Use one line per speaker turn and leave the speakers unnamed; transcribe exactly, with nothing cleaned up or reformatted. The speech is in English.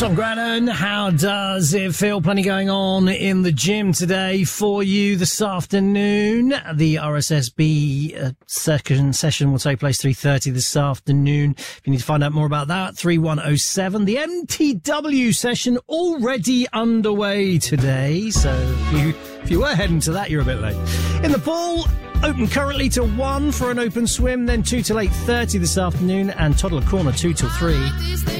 Tom Grennan, how does it feel? Plenty going on in the gym today for you this afternoon. The R S S B uh, second session will take place three thirty this afternoon. If you need to find out more about that, three one oh seven. The M T W session already underway today, so if you, if you were heading to that, you're a bit late. In the pool, open currently till one for an open swim, then two till eight thirty this afternoon, and Toddler Corner two till three.